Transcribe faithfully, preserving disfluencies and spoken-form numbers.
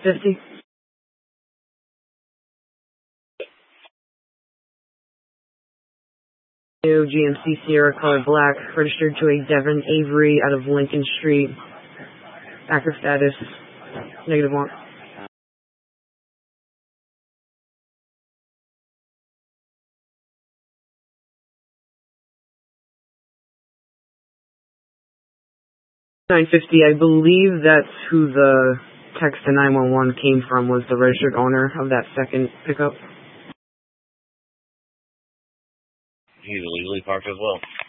fifty. G M C Sierra color black, registered to a Devin Avery out of Lincoln Street. Active status, negative one. nine fifty, I believe that's who the text to nine one one came from, was the registered owner of that second pickup. He's illegally parked as well.